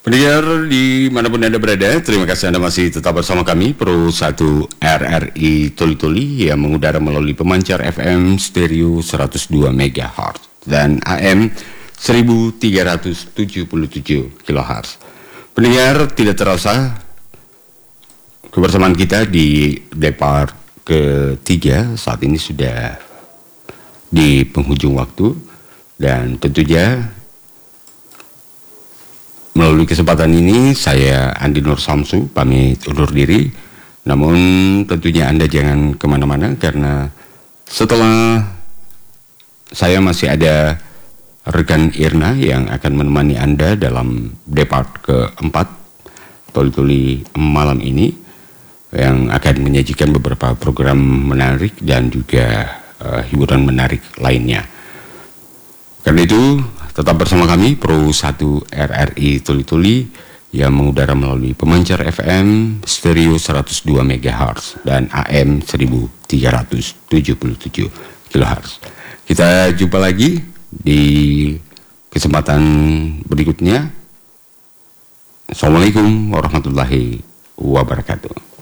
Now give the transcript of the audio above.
Pendengar dimanapun Anda berada, terima kasih Anda masih tetap bersama kami Pro 1 RRI Toli-Toli yang mengudara melalui pemancar FM stereo 102 MHz dan AM 1377 kHz. Pendengar, tidak terasa kebersamaan kita di depart ketiga saat ini sudah di penghujung waktu, dan tentunya melalui kesempatan ini saya Andi Nur Samsu pamit undur diri. Namun tentunya Anda jangan kemana-mana, karena setelah saya masih ada rekan Irna yang akan menemani Anda dalam depart keempat Toli-Toli malam ini, yang akan menyajikan beberapa program menarik dan juga hiburan menarik lainnya. Karena itu tetap bersama kami Pro 1 RRI Toli-Toli yang mengudara melalui pemancar FM stereo 102 MHz dan AM 1377 kHz. Kita jumpa lagi di kesempatan berikutnya. Assalamualaikum warahmatullahi wabarakatuh.